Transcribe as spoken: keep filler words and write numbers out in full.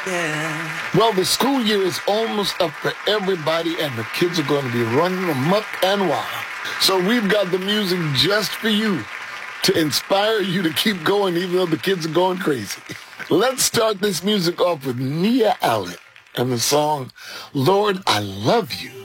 Yeah. Well, the school year is almost up for everybody, and the kids are going to be running amok and wild. So we've got the music just for you to inspire you to keep going even though the kids are going crazy. Let's start this music off with Nia Allen and the song, Lord, I Love You.